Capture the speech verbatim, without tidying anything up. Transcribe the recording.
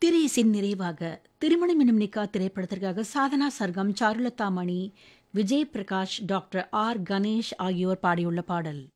திரையிசையின் நிறைவாக திருமணம் எனும் நிக்கா திரைப்படத்திற்காக சாதனா சர்கம், சாருலதா மணி, விஜய் பிரகாஷ், டாக்டர் ஆர் கணேஷ் ஆகியோர் பாடியுள்ள பாடல்.